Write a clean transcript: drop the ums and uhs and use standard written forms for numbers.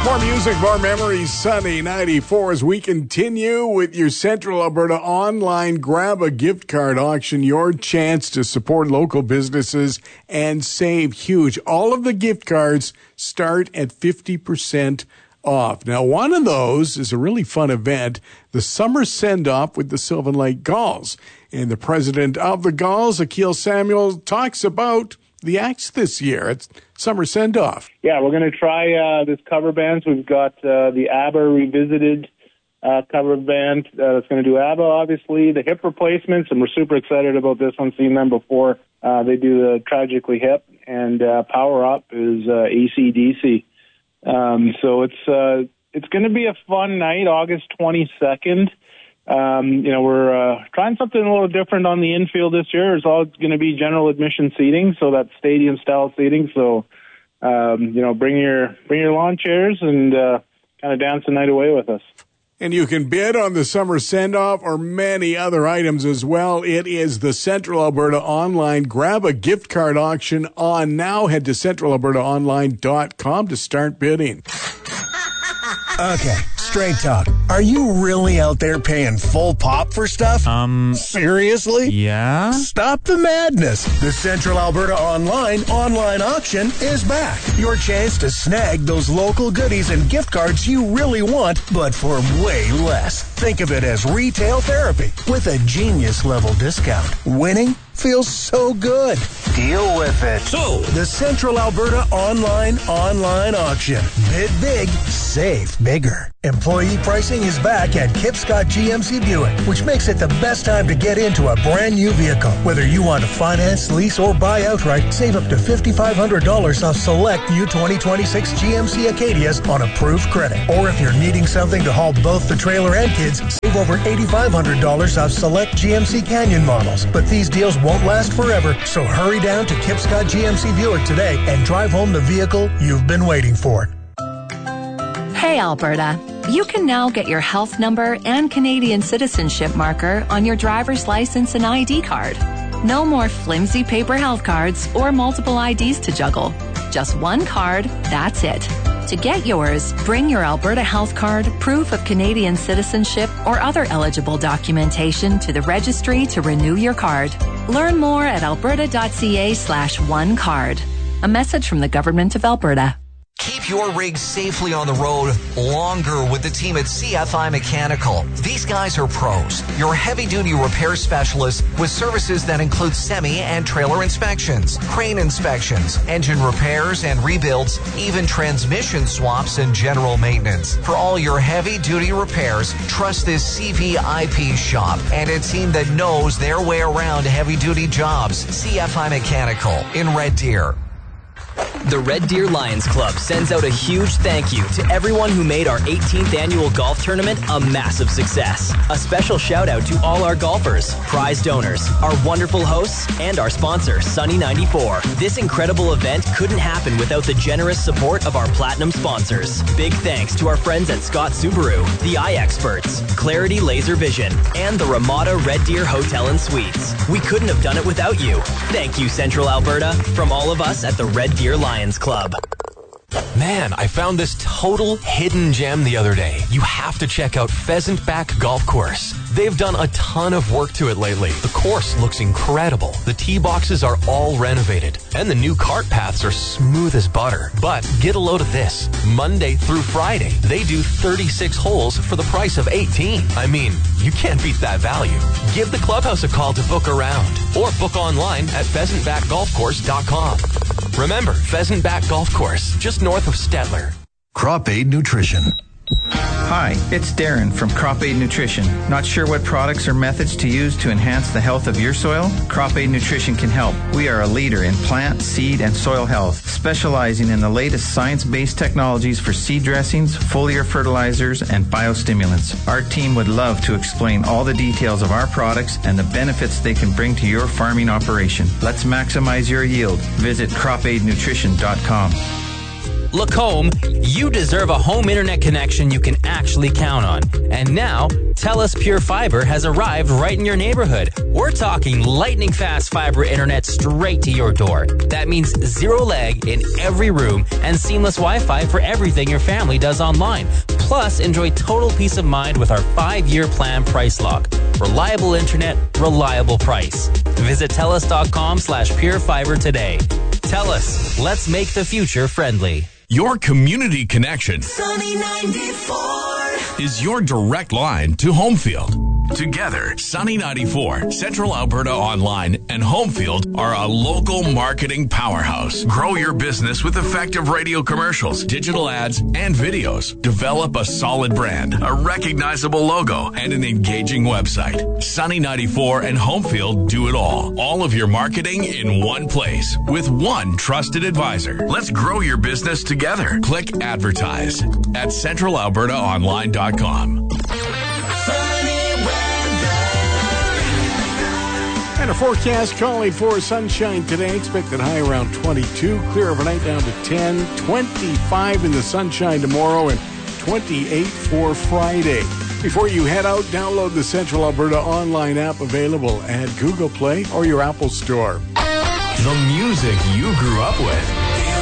More music, more memories, Sunny 94 as we continue with your Central Alberta online grab a gift card auction. Your chance to support local businesses and save huge. All of the gift cards start at 50% off. Now, one of those is a really fun event, the summer send-off with the Sylvan Lake Gulls. And the president of the Gulls, Akil Samuel, talks about the acts this year. It's summer send-off. Yeah, we're going to try this cover band. We've got the ABBA Revisited cover band that's going to do ABBA, obviously, the Hip Replacements, and we're super excited about this one, seen them before. They do the Tragically Hip, and Power Up is AC/DC. So it's going to be a fun night, August 22nd. We're trying something a little different on the infield this year. It's all going to be general admission seating, so that's stadium-style seating. So, bring your lawn chairs and kind of dance the night away with us. And you can bid on the summer send-off or many other items as well. It is the Central Alberta Online Grab a Gift Card auction on now. Head to centralalbertaonline.com to start bidding. Okay, straight talk. Are you really out there paying full pop for stuff? Seriously? Yeah? Stop the madness. The Central Alberta online auction is back. Your chance to snag those local goodies and gift cards you really want, but for way less. Think of it as retail therapy with a genius-level discount. Winning feels so good. Deal with it. So, the Central Alberta online auction. Bid big, save bigger. Employee pricing is back at Kip Scott GMC Buick, which makes it the best time to get into a brand new vehicle. Whether you want to finance, lease, or buy outright, save up to $5,500 off select new 2026 GMC Acadias on approved credit. Or if you're needing something to haul both the trailer and kids, save over $8,500 off select GMC Canyon models. But these deals won't last forever, so hurry down to Kip Scott GMC Buick today and drive home the vehicle you've been waiting for. Hey, Alberta. You can now get your health number and Canadian citizenship marker on your driver's license and ID card. No more flimsy paper health cards or multiple IDs to juggle. Just one card, that's it. To get yours, bring your Alberta Health Card, proof of Canadian citizenship, or other eligible documentation to the registry to renew your card. Learn more at alberta.ca/onecard. A message from the Government of Alberta. Keep your rig safely on the road longer with the team at CFI Mechanical. These guys are pros. Your heavy-duty repair specialists with services that include semi- and trailer inspections, crane inspections, engine repairs and rebuilds, even transmission swaps and general maintenance. For all your heavy-duty repairs, trust this CVIP shop and a team that knows their way around heavy-duty jobs. CFI Mechanical in Red Deer. The Red Deer Lions Club sends out a huge thank you to everyone who made our 18th annual golf tournament a massive success. A special shout out to all our golfers, prize donors, our wonderful hosts, and our sponsor, Sunny 94. This incredible event couldn't happen without the generous support of our platinum sponsors. Big thanks to our friends at Scott Subaru, the Eye Experts, Clarity Laser Vision, and the Ramada Red Deer Hotel and Suites. We couldn't have done it without you. Thank you, Central Alberta, from all of us at the Red Deer Lions Club. Man, I found this total hidden gem the other day. You have to check out Pheasant Back Golf Course. They've done a ton of work to it lately. The course looks incredible. The tee boxes are all renovated, and the new cart paths are smooth as butter. But get a load of this. Monday through Friday, they do 36 holes for the price of 18. I mean, you can't beat that value. Give the clubhouse a call to book around, or book online at pheasantbackgolfcourse.com. Remember, Pheasant Back Golf Course, just north of Stettler. Crop Aid Nutrition. Hi, it's Darren from Crop Aid Nutrition. Not sure what products or methods to use to enhance the health of your soil? Crop Aid Nutrition can help. We are a leader in plant, seed, and soil health, specializing in the latest science-based technologies for seed dressings, foliar fertilizers, and biostimulants. Our team would love to explain all the details of our products and the benefits they can bring to your farming operation. Let's maximize your yield. Visit cropaidnutrition.com. Lacombe, you deserve a home internet connection you can actually count on. And now, TELUS Pure Fiber has arrived right in your neighborhood. We're talking lightning fast fiber internet straight to your door. That means zero lag in every room and seamless Wi-Fi for everything your family does online. Plus, enjoy total peace of mind with our 5-year plan price lock. Reliable internet, reliable price. Visit TELUS.com/purefiber today. TELUS, let's make the future friendly. Your community connection Sunny 94 is your direct line to Homefield. Together, Sunny 94, Central Alberta Online, and Homefield are a local marketing powerhouse. Grow your business with effective radio commercials, digital ads, and videos. Develop a solid brand, a recognizable logo, and an engaging website. Sunny 94 and Homefield do it all. All of your marketing in one place with one trusted advisor. Let's grow your business together. Click advertise at centralalbertaonline.com. And a forecast calling for sunshine today. Expected high around 22. Clear overnight down to 10. 25 in the sunshine tomorrow and 28 for Friday. Before you head out, download the Central Alberta Online app available at Google Play or your Apple Store. The music you grew up with.